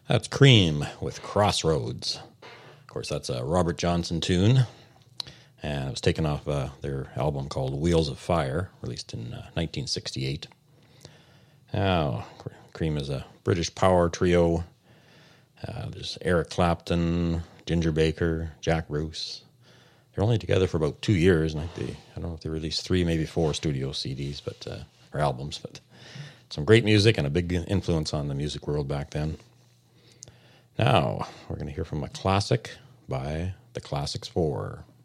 That's Cream with Crossroads. Of course, that's a Robert Johnson tune, and it was taken off their album called Wheels of Fire, released in 1968. Now, Cream is a British power trio. There's Eric Clapton, Ginger Baker, Jack Bruce. They're only together for about 2 years, and I don't know if they released 3, maybe 4 studio CDs, or albums, but some great music and a big influence on the music world back then. Now, we're going to hear from a classic by the Classics 4.